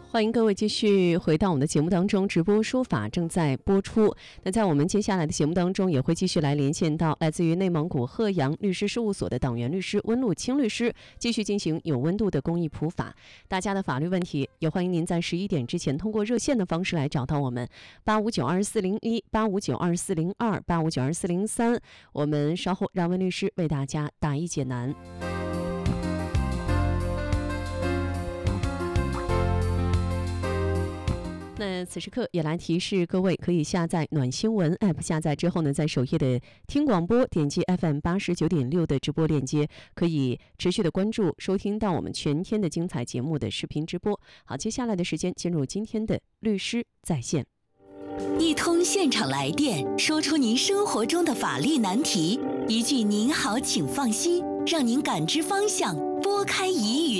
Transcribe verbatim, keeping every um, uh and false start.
欢迎各位继续回到我们的节目当中，直播说法正在播出。那在我们接下来的节目当中，也会继续来连线到来自于内蒙古鹤阳律师事务所的党员律师温路清律师，继续进行有温度的公益普法。大家的法律问题，也欢迎您在十一点之前通过热线的方式来找到我们，八五九二四零一、八五九二四零二、八五九二四零三。我们稍后让温律师为大家答疑解难。那此时刻也来提示各位，可以下载暖新闻 App， 下载之后呢，在首页的听广播点击 F M 八十九点六的直播链接，可以持续的关注收听到我们全天的精彩节目的视频直播。好，接下来的时间进入今天的律师在线。 一通现场来电，说出您生活中的法律难题，一句您好请放心，让您感知方向，拨开疑云。